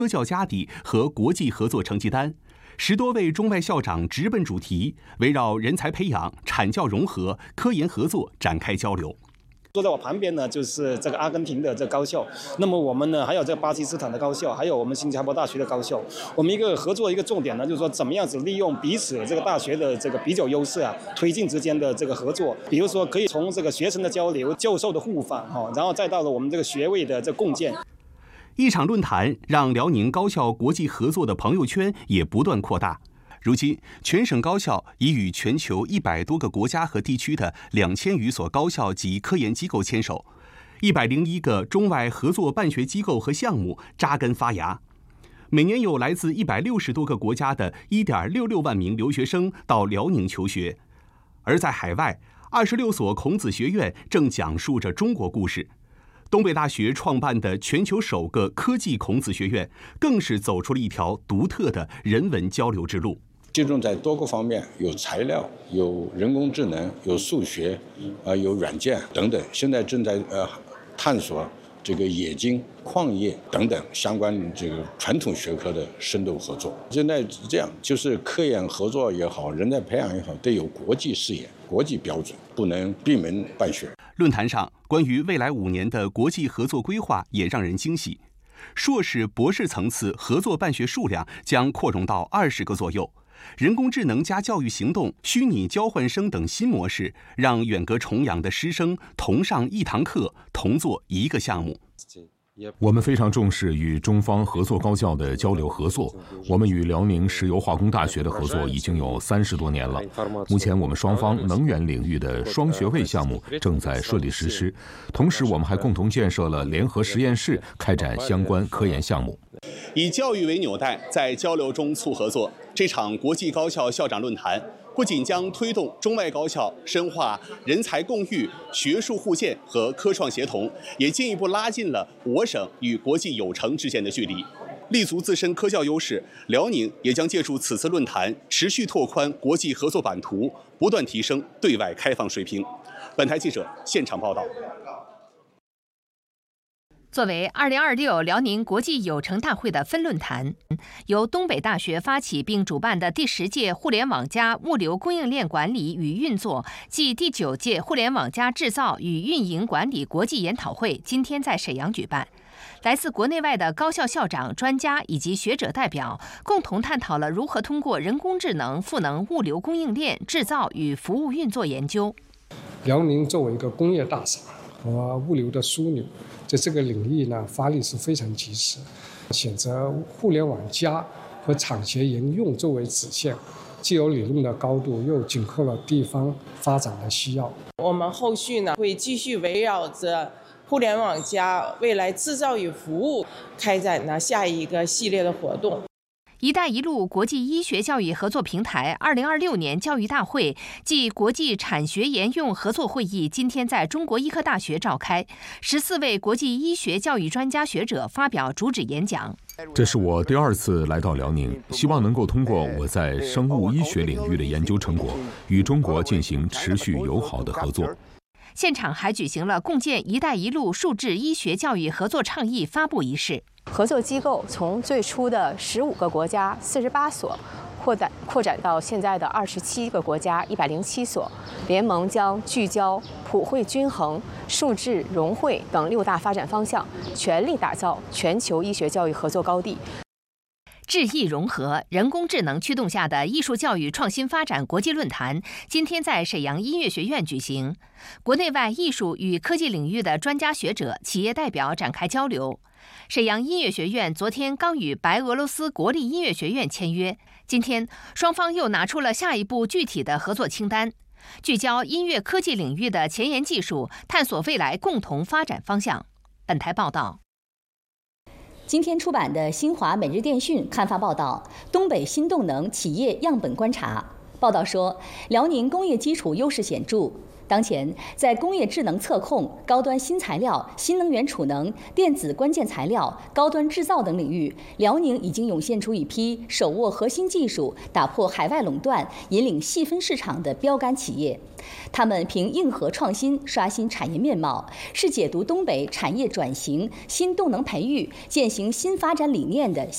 科教家底和国际合作成绩单。10多位中外校长直奔主题，围绕人才培养、产教融合、科研合作展开交流。 坐在我旁边呢，就是这个阿根廷的这高校。那么我们呢，还有这个巴基斯坦的高校，还有我们新加坡大学的高校。我们一个合作一个重点呢，就是说怎么样子利用彼此这个大学的这个比较优势啊，推进之间的这个合作。比如说，可以从这个学生的交流、教授的互访然后再到了我们这个学位的这共建。 一场论坛让辽宁高校国际合作的朋友圈也不断扩大。如今，全省高校已与全球100多个国家和地区的2000余所高校及科研机构牵手，101个中外合作办学机构和项目扎根发芽。每年有来自160多个国家的1.66万名留学生到辽宁求学，而在海外，26所孔子学院正讲述着中国故事。东北大学创办的全球首个科技孔子学院，更是走出了一条独特的人文交流之路。 集中在多个方面，有材料，有人工智能，有数学，有软件等等。现在正在探索这个冶金、矿业等等相关这个传统学科的深度合作。现在是这样，就是科研合作也好，人才培养也好，得有国际视野、国际标准，不能闭门办学。 论坛上，关于未来5年的国际合作规划也让人惊喜。硕士、博士层次合作办学数量将扩容到20个左右。人工智能加教育行动、虚拟交换生等新模式，让远隔重洋的师生同上一堂课，同做一个项目。 我们非常重视与中方合作高校的交流合作。我们与辽宁石油化工大学的合作已经有30多年了。目前我们双方能源领域的双学位项目正在顺利实施，同时我们还共同建设了联合实验室，开展相关科研项目。 以教育为纽带，在交流中促合作。这场国际高校校长论坛不仅将推动中外高校深化人才共育、学术互鉴和科创协同，也进一步拉近了我省与国际有成之间的距离。立足自身科教优势，辽宁也将借助此次论坛，持续拓宽国际合作版图，不断提升对外开放水平。本台记者现场报道。 作为2026辽宁国际有成大会的分论坛，由东北大学发起并主办的第10届互联网加物流供应链管理与运作暨第9届互联网加制造与运营管理国际研讨会今天在沈阳举办。来自国内外的高校校长、专家以及学者代表共同探讨了如何通过人工智能赋能物流供应链、制造与服务运作研究。 辽宁作为一个工业大省和物流的枢纽，在这个领域呢发力是非常及时，选择互联网加和产学研用作为指线，既有理论的高度，又紧扣了地方发展的需要。 我们后续呢会继续围绕着互联网加未来制造与服务，开展呢下一个系列的活动。 一带一路国际医学教育合作平台2026年教育大会暨国际产学研用合作会议今天在中国医科大学召开，14位国际医学教育专家学者发表主旨演讲。 这是我第2次来到辽宁，希望能够通过我在生物医学领域的研究成果，与中国进行持续友好的合作。 现场还举行了共建“一带一路”数字医学教育合作倡议发布仪式。 合作机构从最初的15个国家48所，扩展到现在的27个国家107所。联盟将聚焦普惠均衡、数字融汇等6大发展方向，全力打造全球医学教育合作高地。 智艺融合、人工智能驱动下的艺术教育创新发展国际论坛今天在沈阳音乐学院举行，国内外艺术与科技领域的专家学者、企业代表展开交流。沈阳音乐学院昨天刚与白俄罗斯国立音乐学院签约，今天双方又拿出了下一步具体的合作清单，聚焦音乐科技领域的前沿技术，探索未来共同发展方向。本台报道。 今天出版的新华每日电讯刊发报道，东北新动能企业样本观察。报道说，辽宁工业基础优势显著。当前，在工业智能测控、高端新材料、新能源储能、电子关键材料、高端制造等领域，辽宁已经涌现出一批手握核心技术、打破海外垄断、引领细分市场的标杆企业。他们凭硬核创新刷新产业面貌，是解读东北产业转型、新动能培育、践行新发展理念的